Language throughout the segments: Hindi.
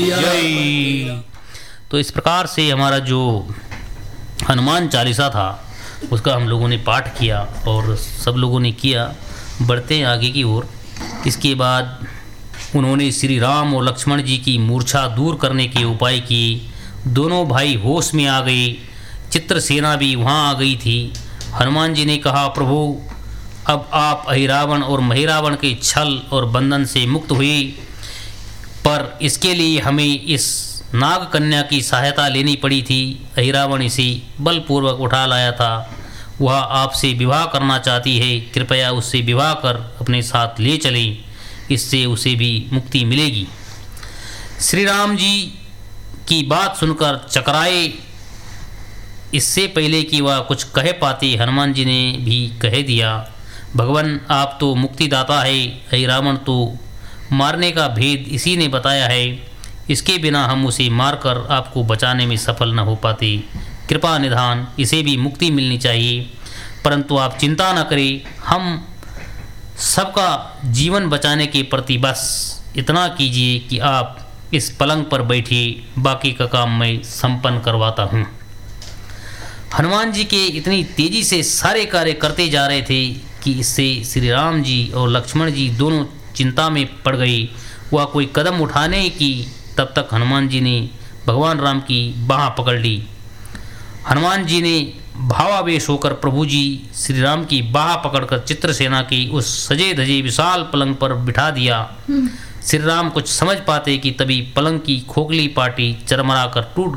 जय। तो इस प्रकार से हमारा जो हनुमान चालीसा था उसका हम लोगों ने पाठ किया और सब लोगों ने किया। बढ़ते हैं आगे की ओर। इसके बाद उन्होंने श्री राम और लक्ष्मण जी की मूर्छा दूर करने के उपाय किए। दोनों भाई होश में आ गए। चित्रसेना भी वहाँ आ गई थी। हनुमान जी ने कहा, प्रभु अब आप अहिरावण और महिरावण के छल और बंधन से मुक्त हुए, पर इसके लिए हमें इस नाग कन्या की सहायता लेनी पड़ी थी। अहिरावण इसे बलपूर्वक उठा लाया था। वह आपसे विवाह करना चाहती है, कृपया उससे विवाह कर अपने साथ ले चलें, इससे उसे भी मुक्ति मिलेगी। श्री राम जी की बात सुनकर चकराए। इससे पहले कि वह कुछ कह पाते, हनुमान जी ने भी कह दिया, भगवान आप तो मुक्तिदाता है। अहिरावण तो मारने का भेद इसी ने बताया है। इसके बिना हम उसे मारकर आपको बचाने में सफल न हो पाते। कृपा निधान इसे भी मुक्ति मिलनी चाहिए। परंतु आप चिंता न करें, हम सबका जीवन बचाने के प्रति बस इतना कीजिए कि आप इस पलंग पर बैठिए, बाकी का काम मैं संपन्न करवाता हूँ। हनुमान जी के इतनी तेजी से सारे कार्य करते जा रहे थे कि इससे श्री राम जी और लक्ष्मण जी दोनों चिंता में पड़ गई। वह कोई कदम उठाने की तब तक हनुमान जी ने भगवान राम की बाह पकड़ ली। हनुमान जी ने भावावेश होकर प्रभु जी श्री राम की बाह पकड़कर चित्रसेना की उस सजे धजे विशाल पलंग पर बिठा दिया। श्री राम कुछ समझ पाते कि तभी पलंग की खोखली पाटी चरमरा कर टूट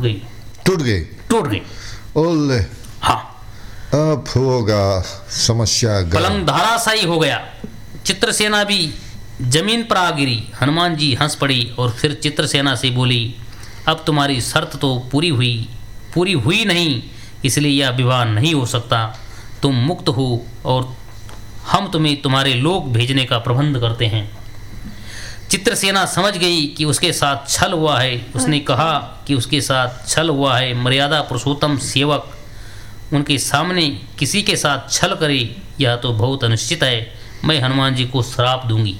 गई। ओले, हाँ, अब होगा समस्या। पलंग धराशायी हो गया। चित्रसेना भी जमीन पर आ गिरी। हनुमान जी हंस पड़ी और फिर चित्रसेना से बोली, अब तुम्हारी शर्त तो पूरी हुई नहीं, इसलिए यह विवाह नहीं हो सकता। तुम मुक्त हो और हम तुम्हें तुम्हारे लोक भेजने का प्रबंध करते हैं। चित्रसेना समझ गई कि उसके साथ छल हुआ है। उसने कहा कि उसके साथ छल हुआ है। मर्यादा पुरुषोत्तम सेवक उनके सामने किसी के साथ छल करे, यह तो बहुत अनिश्चित है। मैं हनुमान जी को श्राप दूंगी।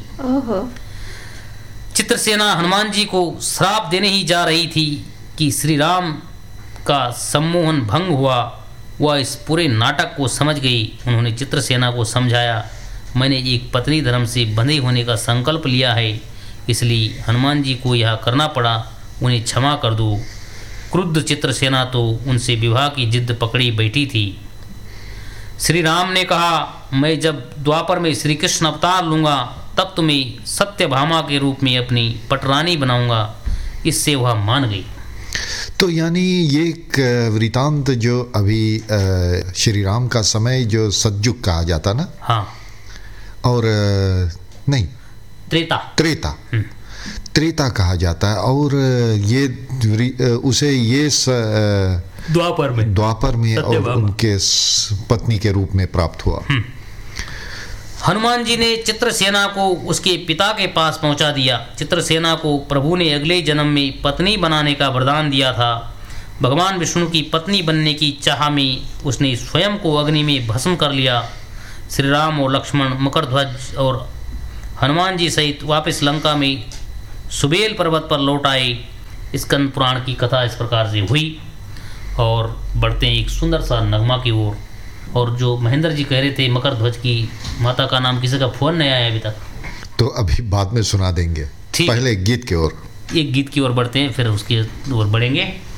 चित्रसेना हनुमान जी को श्राप देने ही जा रही थी कि श्री राम का सम्मोहन भंग हुआ। वह इस पूरे नाटक को समझ गई। उन्होंने चित्रसेना को समझाया, मैंने एक पत्नी धर्म से बंधे होने का संकल्प लिया है, इसलिए हनुमान जी को यह करना पड़ा। उन्हें क्षमा कर दो। क्रुद्ध चित्रसेना तो उनसे विवाह की जिद पकड़ी बैठी थी। श्री राम ने कहा, मैं जब द्वापर में श्री कृष्ण अवतार लूँगा तब तुम्हें सत्यभामा के रूप में अपनी पटरानी बनाऊंगा। इससे वह मान गई। तो यानी ये एक वृतांत जो अभी श्री राम का समय जो सतयुग कहा जाता ना, हाँ, और नहीं त्रेता कहा जाता है, और ये उसे ये द्वापर में और उनके पत्नी के रूप में प्राप्त हुआ। हनुमान जी ने चित्रसेना को उसके पिता के पास पहुंचा दिया। चित्रसेना को प्रभु ने अगले जन्म में पत्नी बनाने का वरदान दिया था। भगवान विष्णु की पत्नी बनने की चाह में उसने स्वयं को अग्नि में भस्म कर लिया। श्री राम और लक्ष्मण मकरध्वज और हनुमान जी सहित वापस लंका में सुबेल पर्वत पर लौट आए। स्कंद पुराण की कथा इस प्रकार से हुई। और बढ़ते हैं एक सुंदर सा नगमा की ओर। और जो महेंद्र जी कह रहे थे मकरध्वज की माता का नाम किसी का फोन नहीं आया अभी तक, तो अभी बाद में सुना देंगे। पहले गीत की ओर, एक गीत की ओर बढ़ते हैं, फिर उसकी ओर बढ़ेंगे।